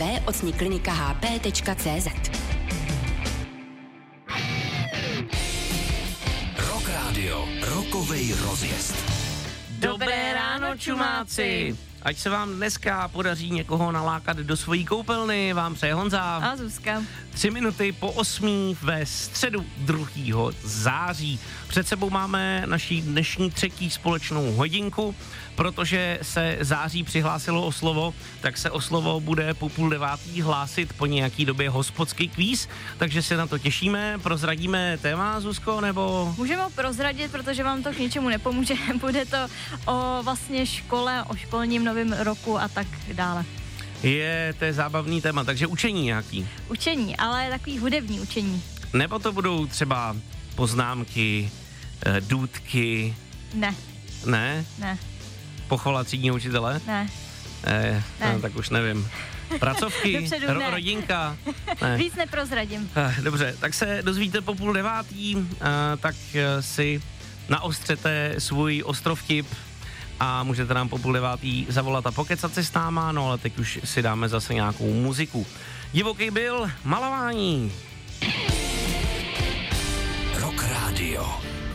www.ocniklinikahp.cz. Rock Radio, rokovej rozjezd. Dobré ráno, čumáci! Ať se vám dneska podaří někoho nalákat do svojí koupelny, vám přeje Honza a Zuzka. 3 minuty po 8 ve středu 2. září. Před sebou máme naší dnešní 3. společnou hodinku, protože se září přihlásilo o slovo, tak se o slovo bude po 8:30 hlásit po nějaký době hospodský kvíz, takže se na to těšíme. Prozradíme téma, Zuzko, nebo? Můžeme ho prozradit, protože vám to k ničemu nepomůže. Bude to o vlastně škole, o školním novém roku a tak dále. To je zábavný téma, takže učení nějaký. Učení, ale takový hudební učení. Nebo to budou třeba poznámky, důtky? Ne. Ne? Ne. Pochvala třídního učitele? Ne. Ne. Ne. No, tak už nevím. Pracovky? Dopředu ne. Rodinka? Ne. Víc neprozradím. Dobře, tak se dozvíte po 8:30, tak si naostřete svůj ostrovtip a můžete nám po 8:30 zavolat a pokecat si s náma, no ale teď už si dáme zase nějakou muziku. Divoký byl malování. Rock Radio.